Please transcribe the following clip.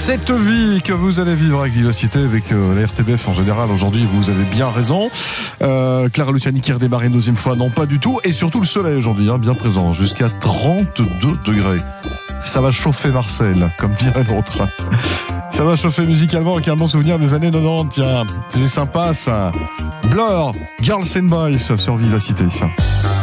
cette vie que vous allez vivre avec Vivacité, avec la RTBF en général. Aujourd'hui, vous avez bien raison. Clara Luciani qui redémarre une deuxième fois, non pas du tout. Et surtout le soleil aujourd'hui, bien présent, jusqu'à 32 degrés. Ça va chauffer Marcel, comme dirait l'autre. Ça va chauffer musicalement avec un bon souvenir des années 90. Tiens, c'était sympa ça. Blur, Girls and Boys sur Vivacité.